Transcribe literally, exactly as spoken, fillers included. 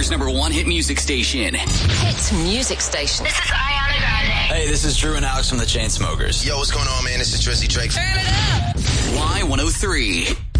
Pioneer's number one hit music station. Hit music station. This is Ariana Grande. Hey, this is Drew and Alex from the Chainsmokers. Yo, what's going on, man? This is Drizzy Drake. Turn it up. Y one oh three.